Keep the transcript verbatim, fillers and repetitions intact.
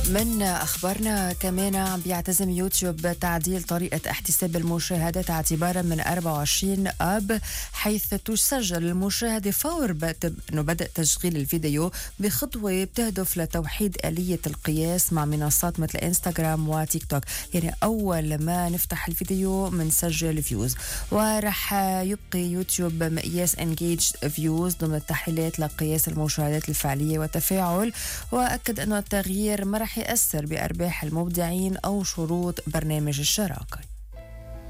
من أخبارنا كمان عم بيعتزم يوتيوب تعديل طريقة احتساب المشاهدات اعتبارا من أربعة وعشرين آب، حيث تسجل المشاهدة فور أنه بدء تشغيل الفيديو بخطوة بتهدف لتوحيد آلية القياس مع منصات مثل انستغرام وتيك توك. يعني أول ما نفتح الفيديو منسجل فيوز، ورح يبقي يوتيوب مقياس engaged views ضمن التحليلات لقياس المشاهدات الفعلية والتفاعل. وأكد أنه التغيير ما رح يأثر بأرباح المبدعين أو شروط برنامج الشراكة.